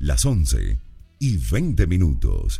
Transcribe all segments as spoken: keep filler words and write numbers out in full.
las once y veinte minutos.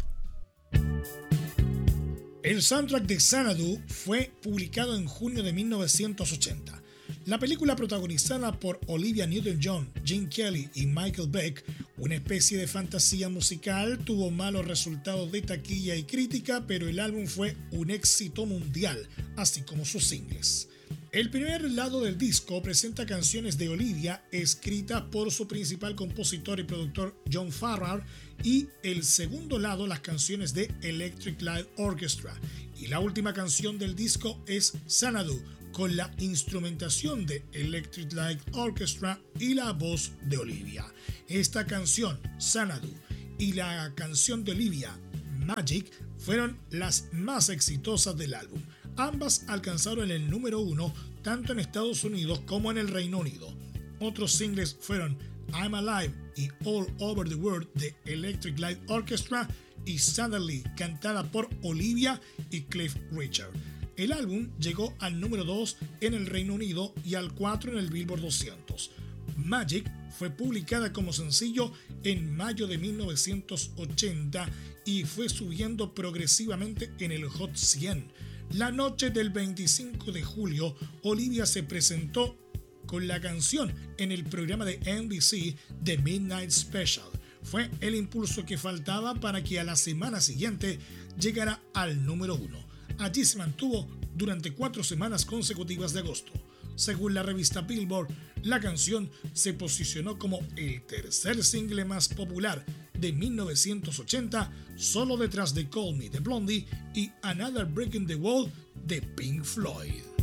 El soundtrack de Xanadu fue publicado en junio de mil novecientos ochenta. La película, protagonizada por Olivia Newton-John, Gene Kelly y Michael Beck, una especie de fantasía musical, tuvo malos resultados de taquilla y crítica, pero el álbum fue un éxito mundial, así como sus singles. El primer lado del disco presenta canciones de Olivia escritas por su principal compositor y productor John Farrar, y el segundo lado las canciones de Electric Light Orchestra, y la última canción del disco es Xanadu, con la instrumentación de Electric Light Orchestra y la voz de Olivia. Esta canción, Xanadu, y la canción de Olivia, Magic, fueron las más exitosas del álbum. Ambas alcanzaron el número uno tanto en Estados Unidos como en el Reino Unido. Otros singles fueron I'm Alive y All Over the World de Electric Light Orchestra y Suddenly, cantada por Olivia y Cliff Richard. El álbum llegó al número dos en el Reino Unido y al cuatro en el Billboard doscientos. Magic fue publicada como sencillo en mayo de mil novecientos ochenta y fue subiendo progresivamente en el Hot cien. La noche del veinticinco de julio, Olivia se presentó con la canción en el programa de N B C The Midnight Special. Fue el impulso que faltaba para que a la semana siguiente llegara al número uno. Allí se mantuvo durante cuatro semanas consecutivas de agosto. Según la revista Billboard, la canción se posicionó como el tercer single más popular de mil novecientos ochenta, solo detrás de Call Me de Blondie y Another Brick in the Wall de Pink Floyd.